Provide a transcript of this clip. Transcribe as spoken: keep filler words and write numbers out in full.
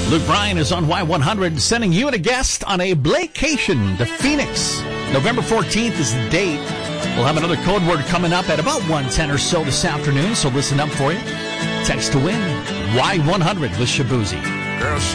Luke Bryan is on Y one hundred, sending you and a guest on a Blakecation to Phoenix. November fourteenth is the date. We'll have another code word coming up at about one ten or so this afternoon, so listen up for you. Text to win, Y one hundred with Shabuzi. Girl,